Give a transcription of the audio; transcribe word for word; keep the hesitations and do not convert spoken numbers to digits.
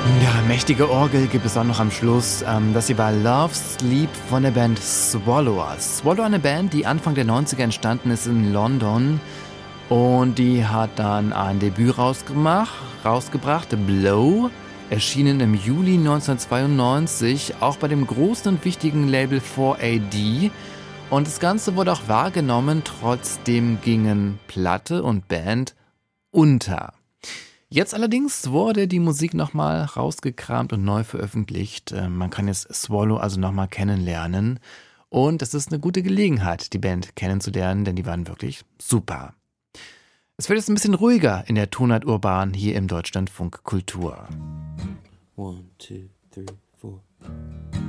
Ja, mächtige Orgel gibt es auch noch am Schluss. Ähm, das hier war Love Sleep von der Band Swallows. Swallow, eine Band, die Anfang der neunziger entstanden ist in London. Und die hat dann ein Debüt rausgemacht, rausgebracht, The Blow, erschienen im Juli neunzehnhundertzweiundneunzig, auch bei dem großen und wichtigen Label vier A D. Und das Ganze wurde auch wahrgenommen, trotzdem gingen Platte und Band unter. Jetzt allerdings wurde die Musik nochmal rausgekramt und neu veröffentlicht. Man kann jetzt Swallow also nochmal kennenlernen. Und es ist eine gute Gelegenheit, die Band kennenzulernen, denn die waren wirklich super. Es wird jetzt ein bisschen ruhiger in der Tonart Urban hier im Deutschlandfunk Kultur. One, two, three, four.